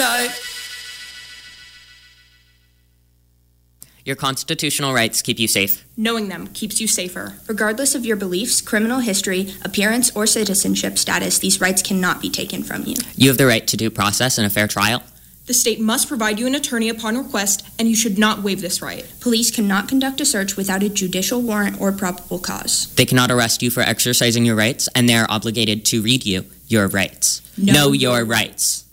night. Your constitutional rights keep you safe. Knowing them keeps you safer. Regardless of your beliefs, criminal history, appearance, or citizenship status, these rights cannot be taken from you. You have the right to due process and a fair trial. The state must provide you an attorney upon request, and you should not waive this right. Police cannot conduct a search without a judicial warrant or probable cause. They cannot arrest you for exercising your rights, and they are obligated to read you your rights. Know your rights.